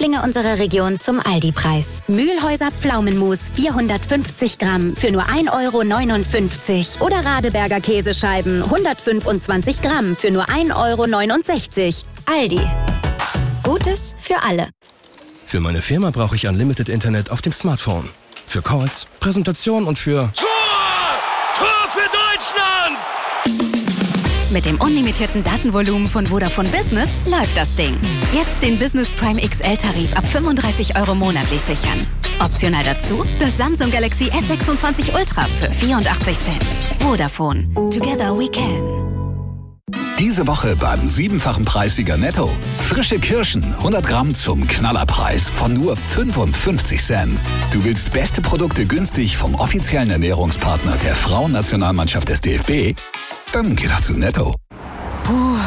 Lieblinge unserer Region zum Aldi-Preis. Mühlhäuser Pflaumenmus 450 Gramm für nur 1,59 € oder Radeberger Käsescheiben 125 Gramm für nur 1,69 €. Aldi. Gutes für alle. Für meine Firma brauche ich Unlimited Internet auf dem Smartphone. Für Calls, Präsentationen und für... Tor für Deutschland! Mit dem unlimitierten Datenvolumen von Vodafone Business läuft das Ding. Jetzt den Business Prime XL-Tarif ab 35 € monatlich sichern. Optional dazu das Samsung Galaxy S26 Ultra für 84 Cent. Vodafone. Together we can. Diese Woche beim 7-fachen Preissieger Netto. Frische Kirschen, 100 Gramm zum Knallerpreis von nur 55 Cent. Du willst beste Produkte günstig vom offiziellen Ernährungspartner der Frauennationalmannschaft des DFB? Dann geh doch zu Netto. Puh,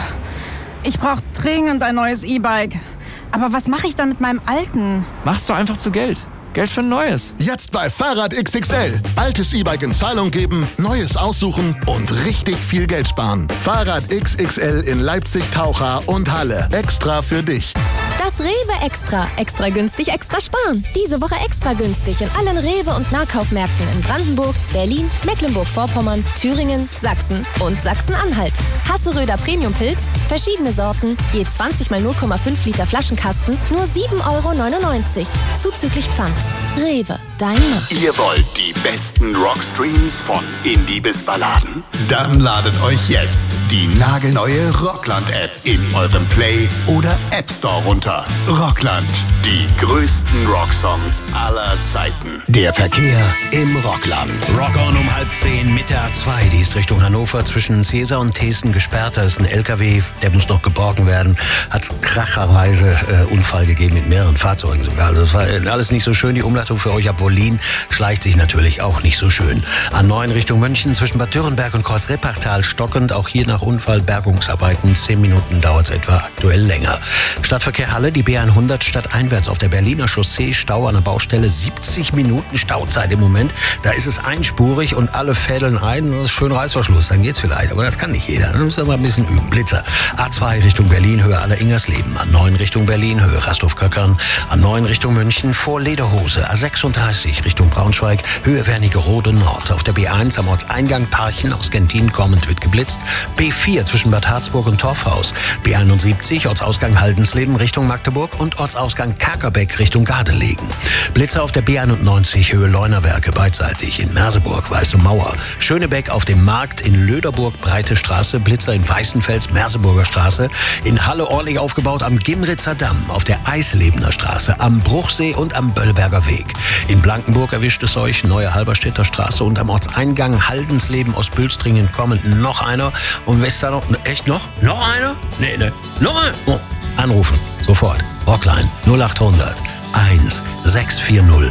ich brauche dringend ein neues E-Bike. Aber was mache ich dann mit meinem alten? Mach's doch einfach zu Geld. Geld für ein neues. Jetzt bei Fahrrad XXL. Altes E-Bike in Zahlung geben, neues aussuchen und richtig viel Geld sparen. Fahrrad XXL in Leipzig, Taucha und Halle. Extra für dich. Das Rewe Extra. Extra günstig, extra sparen. Diese Woche extra günstig in allen Rewe- und Nahkaufmärkten in Brandenburg, Berlin, Mecklenburg-Vorpommern, Thüringen, Sachsen und Sachsen-Anhalt. Hasseröder Premium-Pilz, verschiedene Sorten, je 20 mal 0,5 Liter Flaschenkasten, nur 7,99 €. Zuzüglich Pfand. Rewe, dein Mann. Ihr wollt die besten Rockstreams von Indie bis Balladen? Dann ladet euch jetzt die nagelneue Rockland-App in eurem Play- oder App Store runter. Rockland, die größten Rocksongs aller Zeiten. Der Verkehr im Rockland. Rock on um 9:30 mit der A2. Die ist Richtung Hannover zwischen Seesa und Thesen gesperrt. Da ist ein LKW, der muss noch geborgen werden. Hat es kracherweise Unfall gegeben mit mehreren Fahrzeugen sogar. Also das war alles nicht so schön. Die Umleitung für euch ab Wollin schleicht sich natürlich auch nicht so schön. A9 Richtung München zwischen Bad Dürrenberg und Kreuz-Reppartal stockend. Auch hier nach Unfall Bergungsarbeiten. 10 Minuten dauert es etwa, aktuell länger. Stadtverkehr Halle, die B100 stadteinwärts auf der Berliner Chaussee. Stau an der Baustelle, 70 Minuten Stauzeit im Moment. Da ist es einspurig und alle fädeln ein. Das ist schön Reißverschluss, dann geht's vielleicht. Aber das kann nicht jeder. Da muss man mal ein bisschen üben. Blitzer. A2 Richtung Berlin, Höhe Aller-Ingersleben. A9 Richtung Berlin, Höhe Rastorf-Köckern. A9 Richtung München, vor Lederhose. A36 Richtung Braunschweig, Höhe Wernigerode Nord. Auf der B1 am Ortseingang Parchen aus Gentin kommend wird geblitzt. B4 zwischen Bad Harzburg und Torfhaus. B71 Ortsausgang Haldensleben Richtung Magdeburg und Ortsausgang Kakerbeck Richtung Gardelegen. Blitzer auf der B91 Höhe Leunawerke beidseitig in Merseburg, Weiße Mauer. Schönebeck auf dem Markt in Löderburg, Breite Straße. Blitzer in Weißenfels, Merseburger Straße. In Halle ordentlich aufgebaut am Gimritzer Damm, auf der Eislebener Straße, am Bruchsee und am Böllberger Weg. In Blankenburg erwischt es euch, Neue Halberstädter Straße und am Ortseingang Haldensleben aus Bülstringen kommend noch einer. Und wer ist da noch? Echt noch? Noch einer? Nee, noch einer? Oh. Anrufen, sofort. Rockline 0800 1 640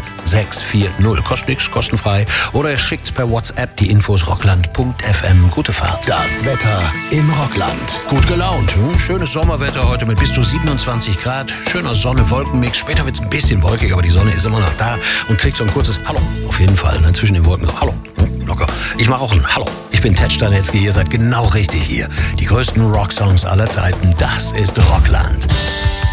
640. Kostet nichts, kostenfrei. Oder ihr schickt per WhatsApp die Infos rockland.fm. Gute Fahrt. Das Wetter im Rockland. Gut gelaunt. Schönes Sommerwetter heute mit bis zu 27 Grad. Schöner Sonne-Wolkenmix. Später wird es ein bisschen wolkig, aber die Sonne ist immer noch da und kriegt so ein kurzes Hallo. Auf jeden Fall. Dann zwischen den Wolken so Hallo. Locker. Ich mache auch ein Hallo. Ich bin Ted Stanetzky. Ihr seid genau richtig hier. Die größten Rocksongs aller Zeiten. Das ist Rockland.